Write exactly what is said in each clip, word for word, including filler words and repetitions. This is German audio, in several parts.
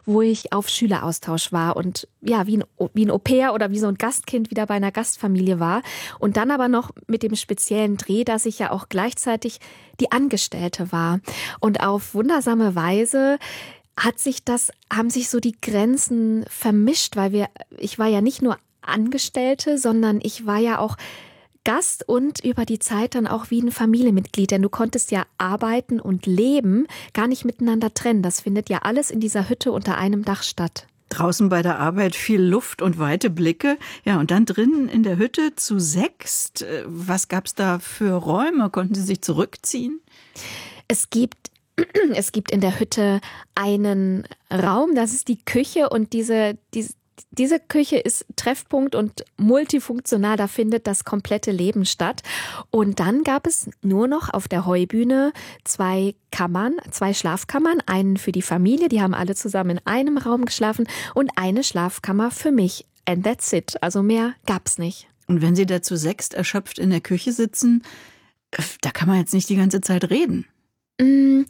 wo ich auf Schüleraustausch war und ja, wie ein, wie ein Au-pair oder wie so ein Gastkind wieder bei einer Gastfamilie war. Und dann aber noch mit dem speziellen Dreh, dass ich ja auch gleichzeitig die Angestellte war. Und auf wundersame Weise hat sich das, haben sich so die Grenzen vermischt, weil wir, ich war ja nicht nur Angestellte, sondern ich war ja auch Gast und über die Zeit dann auch wie ein Familienmitglied, denn du konntest ja arbeiten und leben gar nicht miteinander trennen. Das findet ja alles in dieser Hütte unter einem Dach statt. Draußen bei der Arbeit viel Luft und weite Blicke. Ja, und dann drinnen in der Hütte zu sechst. Was gab's da für Räume? Konnten Sie sich zurückziehen? Es gibt Es gibt in der Hütte einen Raum, das ist die Küche und diese, diese Diese Küche ist Treffpunkt und multifunktional, da findet das komplette Leben statt. Und dann gab es nur noch auf der Heubühne zwei Kammern, zwei Schlafkammern, einen für die Familie, die haben alle zusammen in einem Raum geschlafen und eine Schlafkammer für mich. And that's it, also mehr gab's nicht. Und wenn Sie da zu sechst erschöpft in der Küche sitzen, da kann man jetzt nicht die ganze Zeit reden. Mm,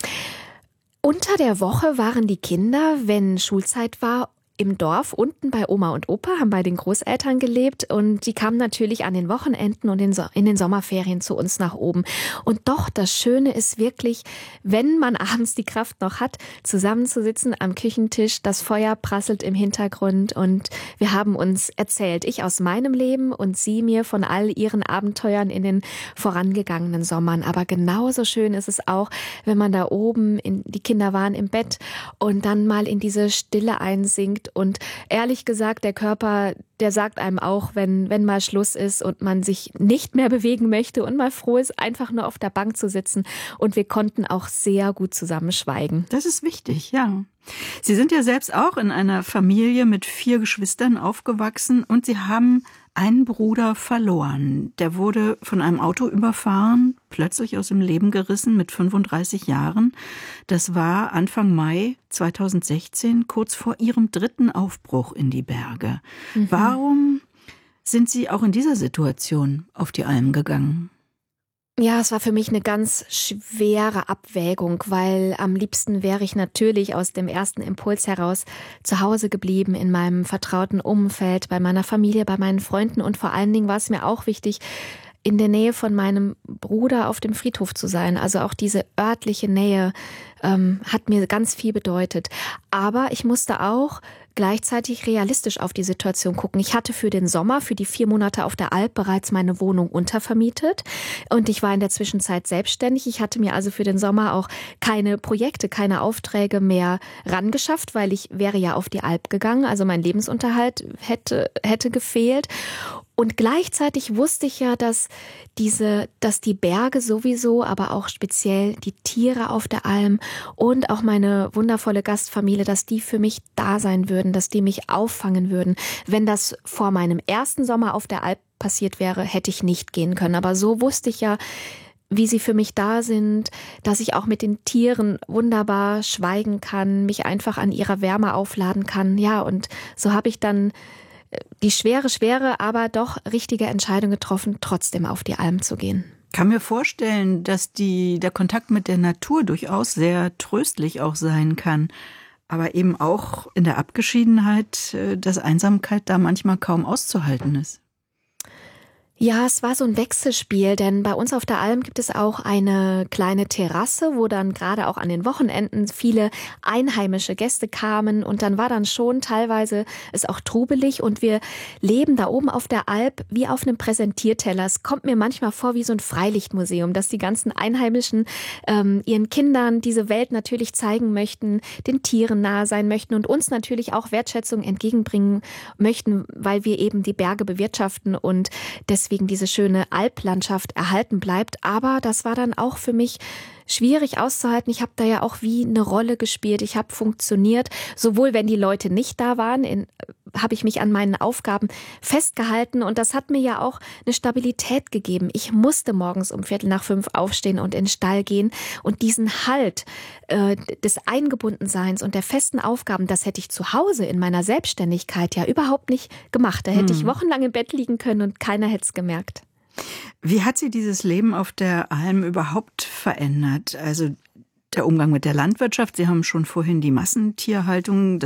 unter der Woche waren die Kinder, wenn Schulzeit war, im Dorf unten bei Oma und Opa, haben bei den Großeltern gelebt und die kamen natürlich an den Wochenenden und in den Sommerferien zu uns nach oben. Und doch, das Schöne ist wirklich, wenn man abends die Kraft noch hat, zusammenzusitzen am Küchentisch, das Feuer prasselt im Hintergrund und wir haben uns erzählt, ich aus meinem Leben und sie mir von all ihren Abenteuern in den vorangegangenen Sommern. Aber genauso schön ist es auch, wenn man da oben, in, die Kinder waren im Bett und dann mal in diese Stille einsinkt. Und ehrlich gesagt, der Körper, der sagt einem auch, wenn, wenn mal Schluss ist und man sich nicht mehr bewegen möchte und mal froh ist, einfach nur auf der Bank zu sitzen. Und wir konnten auch sehr gut zusammen schweigen. Das ist wichtig, ja. Sie sind ja selbst auch in einer Familie mit vier Geschwistern aufgewachsen und Sie haben einen Bruder verloren. Der wurde von einem Auto überfahren, plötzlich aus dem Leben gerissen mit fünfunddreißig Jahren. Das war Anfang Mai zweitausendsechzehn, kurz vor Ihrem dritten Aufbruch in die Berge. Mhm. Warum sind Sie auch in dieser Situation auf die Alm gegangen? Ja, es war für mich eine ganz schwere Abwägung, weil am liebsten wäre ich natürlich aus dem ersten Impuls heraus zu Hause geblieben, in meinem vertrauten Umfeld, bei meiner Familie, bei meinen Freunden und vor allen Dingen war es mir auch wichtig, in der Nähe von meinem Bruder auf dem Friedhof zu sein. Also auch diese örtliche Nähe ähm, hat mir ganz viel bedeutet. Aber ich musste auch gleichzeitig realistisch auf die Situation gucken. Ich hatte für den Sommer, für die vier Monate auf der Alp bereits meine Wohnung untervermietet und ich war in der Zwischenzeit selbstständig. Ich hatte mir also für den Sommer auch keine Projekte, keine Aufträge mehr rangeschafft, weil ich wäre ja auf die Alp gegangen. Also mein Lebensunterhalt hätte, hätte gefehlt. Und gleichzeitig wusste ich ja, dass diese, dass die Berge sowieso, aber auch speziell die Tiere auf der Alm und auch meine wundervolle Gastfamilie, dass die für mich da sein würden, dass die mich auffangen würden. Wenn das vor meinem ersten Sommer auf der Alp passiert wäre, hätte ich nicht gehen können. Aber so wusste ich ja, wie sie für mich da sind, dass ich auch mit den Tieren wunderbar schweigen kann, mich einfach an ihrer Wärme aufladen kann. Ja, und so habe ich dann die schwere, schwere, aber doch richtige Entscheidung getroffen, trotzdem auf die Alm zu gehen. Ich kann mir vorstellen, dass die, der Kontakt mit der Natur durchaus sehr tröstlich auch sein kann. Aber eben auch in der Abgeschiedenheit, dass Einsamkeit da manchmal kaum auszuhalten ist. Ja, es war so ein Wechselspiel, denn bei uns auf der Alm gibt es auch eine kleine Terrasse, wo dann gerade auch an den Wochenenden viele einheimische Gäste kamen und dann war dann schon teilweise es auch trubelig und wir leben da oben auf der Alp wie auf einem Präsentierteller. Es kommt mir manchmal vor wie so ein Freilichtmuseum, dass die ganzen Einheimischen ähm, ihren Kindern diese Welt natürlich zeigen möchten, den Tieren nahe sein möchten und uns natürlich auch Wertschätzung entgegenbringen möchten, weil wir eben die Berge bewirtschaften und deswegen Deswegen diese schöne Alplandschaft erhalten bleibt. Aber das war dann auch für mich schwierig auszuhalten. Ich habe da ja auch wie eine Rolle gespielt. Ich habe funktioniert. Sowohl wenn die Leute nicht da waren, habe ich mich an meinen Aufgaben festgehalten. Und das hat mir ja auch eine Stabilität gegeben. Ich musste morgens um Viertel nach fünf aufstehen und in den Stall gehen. Und diesen Halt äh, des Eingebundenseins und der festen Aufgaben, das hätte ich zu Hause in meiner Selbstständigkeit ja überhaupt nicht gemacht. Da hätte hm. ich wochenlang im Bett liegen können und keiner hätte es gemerkt. Wie hat Sie dieses Leben auf der Alm überhaupt verändert? Also der Umgang mit der Landwirtschaft, Sie haben schon vorhin die Massentierhaltung,